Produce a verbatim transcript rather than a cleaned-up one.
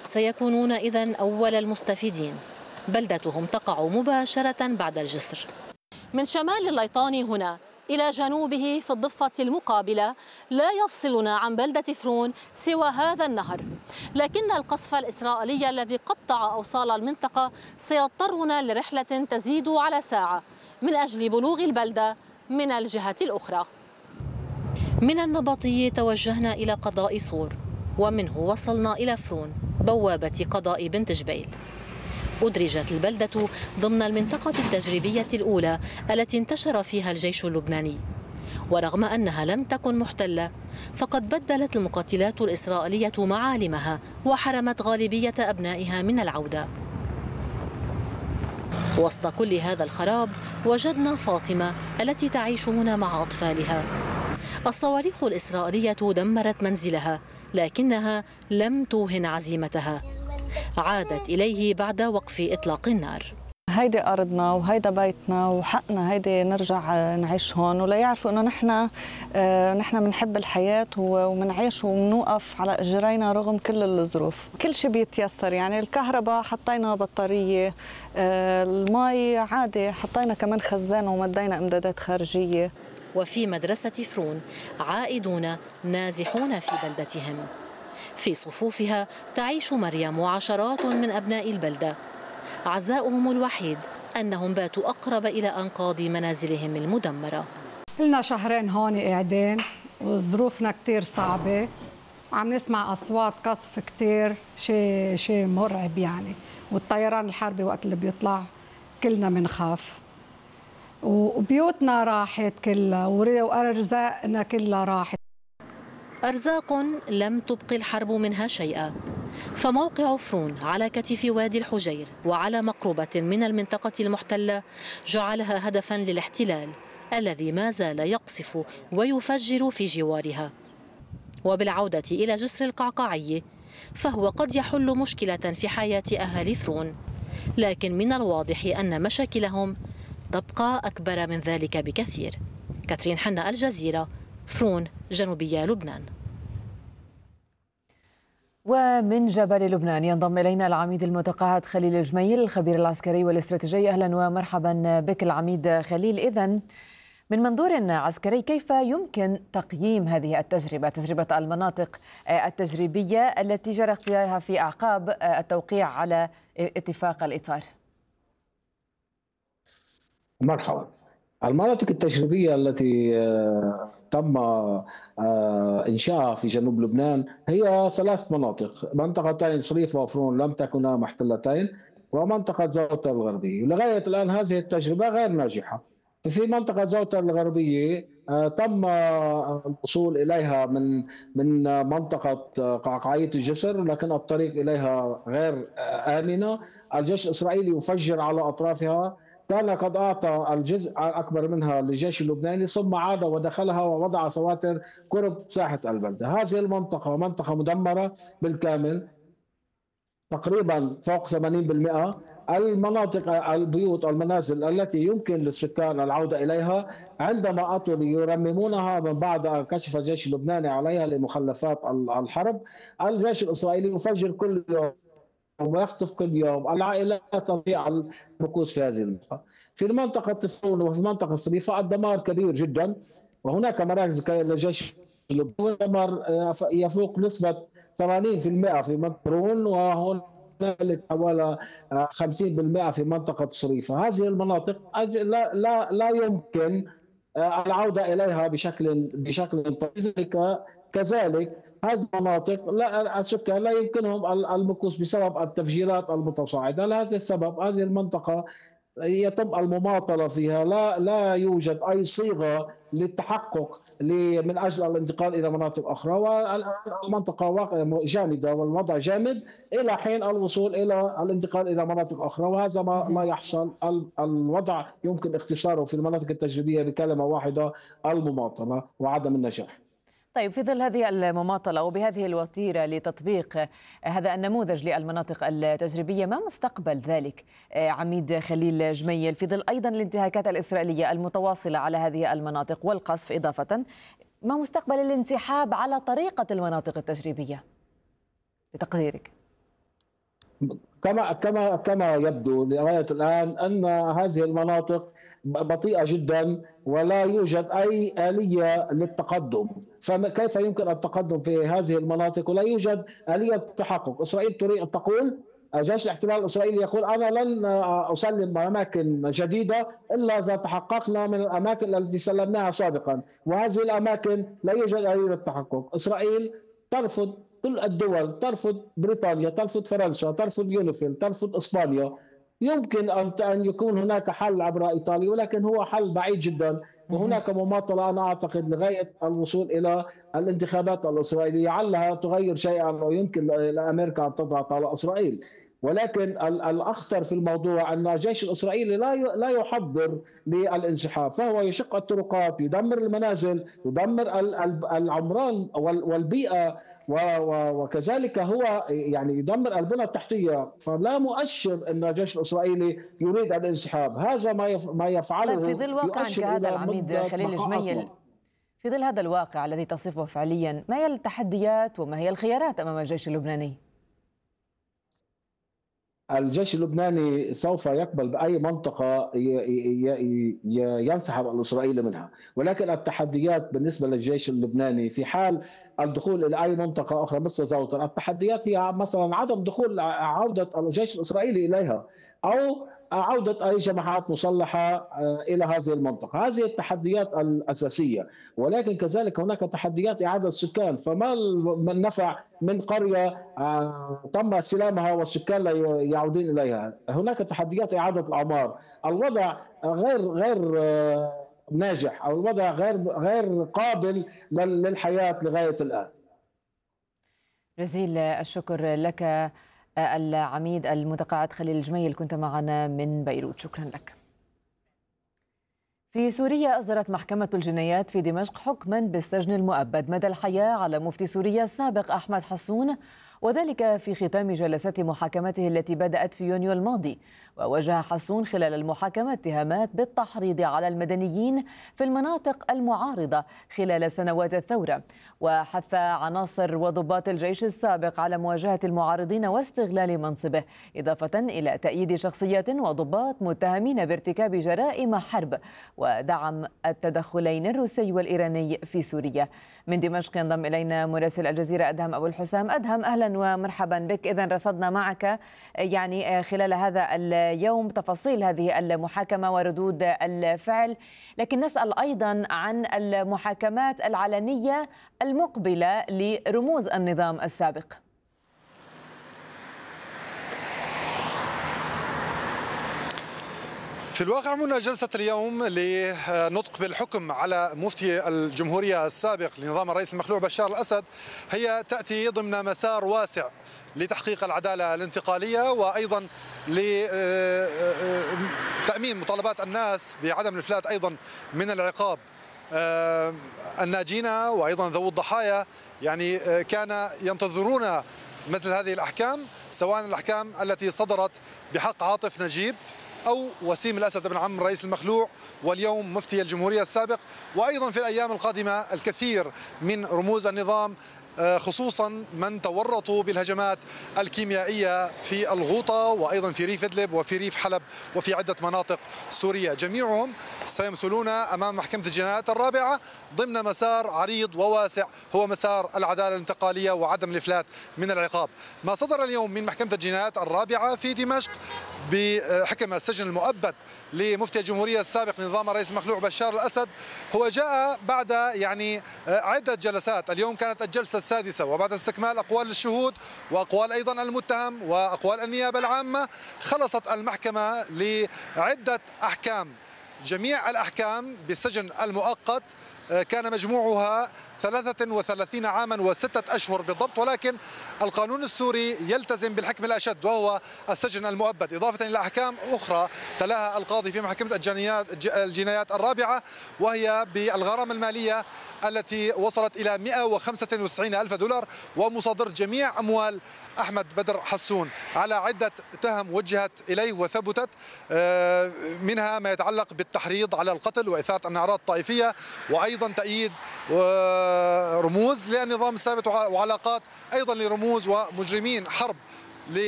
سيكونون إذن أول المستفيدين. بلدتهم تقع مباشرة بعد الجسر. من شمال الليطاني هنا إلى جنوبه في الضفة المقابلة لا يفصلنا عن بلدة فرون سوى هذا النهر، لكن القصف الإسرائيلي الذي قطع أوصال المنطقة سيضطرنا لرحلة تزيد على ساعة من أجل بلوغ البلدة من الجهة الأخرى. من النبطي توجهنا إلى قضاء صور، ومنه وصلنا إلى فرون بوابة قضاء بنت جبيل. أدرجت البلدة ضمن المنطقة التجريبية الأولى التي انتشر فيها الجيش اللبناني، ورغم أنها لم تكن محتلة فقد بدلت المقاتلات الإسرائيلية معالمها وحرمت غالبية أبنائها من العودة. وسط كل هذا الخراب وجدنا فاطمة التي تعيش هنا مع أطفالها. الصواريخ الإسرائيلية دمرت منزلها، لكنها لم توهن عزيمتها. عادت إليه بعد وقف إطلاق النار. هيدي أرضنا وهيدا بيتنا وحقنا هيدي نرجع نعيش هون، ولا يعرفوا إنه نحن آه نحن بنحب الحياة وبنعيش وبنوقف على إجرينا رغم كل الظروف. كل شيء بيتيسر، يعني الكهرباء حطينا بطارية، آه المي عادي حطينا كمان خزان ومدينا إمدادات خارجية. وفي مدرسة فرون عائدون نازحون في بلدتهم. في صفوفها تعيش مريم وعشرات من أبناء البلدة. عزاؤهم الوحيد أنهم باتوا أقرب إلى أنقاض منازلهم المدمرة. لنا شهرين هون قاعدين وظروفنا كتير صعبة، عم نسمع أصوات قصف كتير، شيء شيء مرعب يعني، والطيران الحربي وقت اللي بيطلع كلنا بنخاف، وبيوتنا راحت كلها وأرزاقنا كلها راحت. أرزاق لم تبقي الحرب منها شيئا، فموقع فرون على كتف وادي الحجير وعلى مقربة من المنطقة المحتلة جعلها هدفا للاحتلال الذي ما زال يقصف ويفجر في جوارها. وبالعودة إلى جسر القعقاعي فهو قد يحل مشكلة في حياة أهالي فرون، لكن من الواضح أن مشاكلهم تبقى أكبر من ذلك بكثير. كاترين حنا، الجزيرة، فرون، جنوبية لبنان. ومن جبل لبنان ينضم إلينا العميد المتقاعد خليل الجميل، الخبير العسكري والاستراتيجي. أهلا ومرحبا بك العميد خليل. إذن من منظور عسكري كيف يمكن تقييم هذه التجربة، تجربة المناطق التجريبية التي جرى اختيارها في أعقاب التوقيع على اتفاق الإطار؟ مرحبا. المناطق التجريبية التي تم إنشائها في جنوب لبنان هي ثلاث مناطق: منطقتين صريفة وفرون لم تكونا محتلتين، ومنطقة زوطة الغربية. ولغاية الآن هذه التجربة غير ناجحة. في منطقة زوطة الغربية تم الوصول إليها من من منطقة قعقاعية الجسر، لكن الطريق إليها غير آمنة. الجيش الإسرائيلي يفجر على أطرافها، كان قد أعطى الجزء الأكبر منها للجيش اللبناني، ثم عاد ودخلها ووضع سواتر قرب ساحة البلدة. هذه المنطقة منطقة مدمرة بالكامل، تقريبا فوق ثمانين بالمئة. المناطق البيوت المنازل التي يمكن للسكان العودة إليها عندما أتوا ليرممونها من بعد كشف الجيش اللبناني عليها لمخلفات الحرب، الجيش الإسرائيلي يفجر كل يوم ويخطف كل يوم. العائلات تضيع المكوس في هذه المنطقة. في المنطقة فرون وفي منطقة صريفة الدمار كبير جدا، وهناك مراكز للجيش اللبناني دمار يفوق نسبة ثمانين بالمئة في منطقة فرون، وهنالك حوالي خمسين بالمئة في منطقة صريفة. هذه المناطق لا لا لا يمكن العودة إليها بشكل بشكل طبيعي. كذلك هذه المناطق لا السكان لا يمكنهم المكوس بسبب التفجيرات المتصاعدة. لهذا السبب هذه المنطقة يتم المماطلة فيها، لا لا يوجد أي صيغة للتحقق من أجل الانتقال إلى مناطق أخرى، والمنطقة جامدة والوضع جامد إلى حين الوصول إلى الانتقال إلى مناطق أخرى، وهذا ما لا يحصل. الوضع يمكن اختصاره في المناطق التجريبية بكلمة واحدة: المماطلة وعدم النجاح. طيب، في ظل هذه المماطلة وبهذه الوتيرة لتطبيق هذا النموذج للمناطق التجريبية، ما مستقبل ذلك عميد خليل جميل، في ظل أيضا الانتهاكات الإسرائيلية المتواصلة على هذه المناطق والقصف إضافة؟ ما مستقبل الانسحاب على طريقة المناطق التجريبية بتقديرك؟ كما كما كما يبدو لغايه الان ان هذه المناطق بطيئه جدا ولا يوجد اي اليه للتقدم، فكيف يمكن التقدم في هذه المناطق ولا يوجد اليه تحقق؟ اسرائيل تريد تقول، جيش الاحتلال الاسرائيلي يقول انا لن اسلم اماكن جديده الا اذا تحققنا من الاماكن التي سلمناها سابقا، وهذه الاماكن لا يوجد اليه للتحقق. اسرائيل ترفض كل الدول، ترفض بريطانيا، ترفض فرنسا، ترفض يونيفيل، ترفض اسبانيا. يمكن ان يكون هناك حل عبر ايطاليا ولكن هو حل بعيد جدا، وهناك مماطله انا اعتقد لغايه الوصول الى الانتخابات الاسرائيليه، علها تغير شيئا ويمكن لامريكا ان تضغط على اسرائيل. ولكن الاخطر في الموضوع ان الجيش الاسرائيلي لا لا يحضر للانسحاب، فهو يشق الطرقات، يدمر المنازل، يدمر العمران والبيئه، وكذلك هو يعني يدمر البنى التحتيه، فلا مؤشر ان الجيش الاسرائيلي يريد الانسحاب. هذا ما ما يفعله. طيب في ظل واقع كهذا العميد خليل الجميل، في ظل هذا الواقع الذي تصفه فعليا، ما هي التحديات وما هي الخيارات امام الجيش اللبناني؟ الجيش اللبناني سوف يقبل بأي منطقة ينسحب الإسرائيلي منها، ولكن التحديات بالنسبة للجيش اللبناني في حال الدخول إلى أي منطقة أخرى مثل زوطن، التحديات هي مثلا عدم دخول عودة الجيش الإسرائيلي إليها أو عودة أي جماعات مسلحة إلى هذه المنطقة. هذه التحديات الأساسية، ولكن كذلك هناك تحديات إعادة السكان، فما النفع من قرية تم استلامها والسكان لا يعودون إليها؟ هناك تحديات إعادة الأعمار. الوضع غير غير ناجح، أو الوضع غير غير قابل للحياة لغاية الآن. جزيل الشكر لك العميد المتقاعد خليل الجميل، كنت معنا من بيروت، شكرا لك. في سوريا أصدرت محكمة الجنايات في دمشق حكما بالسجن المؤبد مدى الحياة على مفتي سوريا السابق أحمد حسون، وذلك في ختام جلسات محاكمته التي بدأت في يونيو الماضي. وواجه حسون خلال المحاكمة اتهامات بالتحريض على المدنيين في المناطق المعارضة خلال سنوات الثورة، وحث عناصر وضباط الجيش السابق على مواجهة المعارضين واستغلال منصبه، إضافة إلى تأييد شخصيات وضباط متهمين بارتكاب جرائم حرب ودعم التدخلين الروسي والإيراني في سوريا. من دمشق ينضم إلينا مراسل الجزيرة أدهم أبو الحسام. أدهم، أهلا ومرحبا بك. إذن رصدنا معك يعني خلال هذا اليوم تفاصيل هذه المحاكمة وردود الفعل، لكن نسأل أيضا عن المحاكمات العلنية المقبلة لرموز النظام السابق. في الواقع منى جلسة اليوم لنطق بالحكم على مفتي الجمهورية السابق لنظام الرئيس المخلوع بشار الأسد هي تأتي ضمن مسار واسع لتحقيق العدالة الانتقالية، وأيضا لتأمين مطالبات الناس بعدم الإفلات أيضا من العقاب. الناجين وأيضا ذوي الضحايا يعني كان ينتظرون مثل هذه الأحكام، سواء الأحكام التي صدرت بحق عاطف نجيب أو وسيم الأسد بن عم رئيس المخلوع واليوم مفتي الجمهورية السابق، وأيضا في الأيام القادمة الكثير من رموز النظام، خصوصا من تورطوا بالهجمات الكيميائية في الغوطة وأيضا في ريف إدلب وفي ريف حلب وفي عدة مناطق سورية. جميعهم سيمثلون أمام محكمة الجنايات الرابعة ضمن مسار عريض وواسع هو مسار العدالة الانتقالية وعدم الإفلات من العقاب. ما صدر اليوم من محكمة الجنايات الرابعة في دمشق بحكم السجن المؤبد لمفتي الجمهورية السابق لنظام الرئيس المخلوع بشار الأسد هو جاء بعد يعني عدة جلسات. اليوم كانت الجلسة السادسة، وبعد استكمال أقوال الشهود وأقوال أيضا المتهم وأقوال النيابة العامة خلصت المحكمة لعدة أحكام. جميع الأحكام بالسجن المؤقت كان مجموعها ثلاثة وثلاثين عاما وستة أشهر بالضبط، ولكن القانون السوري يلتزم بالحكم الأشد وهو السجن المؤبد، إضافة إلى أحكام أخرى تلاها القاضي في محكمة الجنايات الرابعة، وهي بالغرامة المالية التي وصلت إلى مئة وخمسة وتسعين ألف دولار ومصادرة جميع أموال أحمد بدر حسون على عدة تهم وجهت إليه وثبتت، منها ما يتعلق بالتحريض على القتل وإثارة النعرات الطائفية وأيضا تأييد رموز للنظام السابق وعلاقات أيضا لرموز ومجرمين حرب